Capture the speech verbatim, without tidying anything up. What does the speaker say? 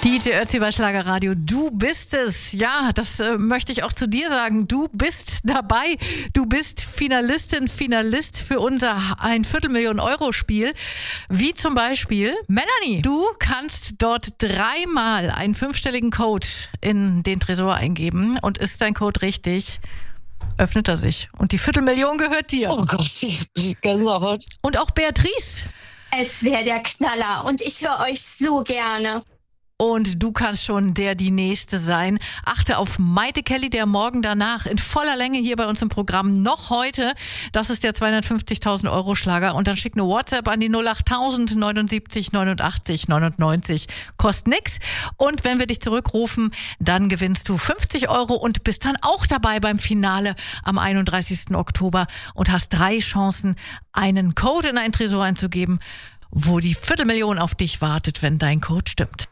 D J Ötzi bei Schlagerradio, du bist es. Ja, das äh, möchte ich auch zu dir sagen. Du bist dabei. Du bist Finalistin, Finalist für unser ein Viertelmillion Euro Spiel. Wie zum Beispiel Melanie. Du kannst dort dreimal einen fünfstelligen Code in den Tresor eingeben und ist dein Code richtig, öffnet er sich. Und die Viertelmillion gehört dir. Oh Gott, wie Gänsehaut. Und auch Beatrice. Es wäre der Knaller und ich höre euch so gerne. Und du kannst schon der, die Nächste sein. Achte auf Maite Kelly, der morgen danach in voller Länge hier bei uns im Programm noch heute. Das ist der zweihundertfünfzigtausend Euro Schlager. Und dann schick eine WhatsApp an die null acht null null neunundsiebzig neunundachtzig neunundneunzig. Kostet nix. Und wenn wir dich zurückrufen, dann gewinnst du fünfzig Euro und bist dann auch dabei beim Finale am einunddreißigsten Oktober und hast drei Chancen, einen Code in einen Tresor einzugeben, wo die Viertelmillion auf dich wartet, wenn dein Code stimmt.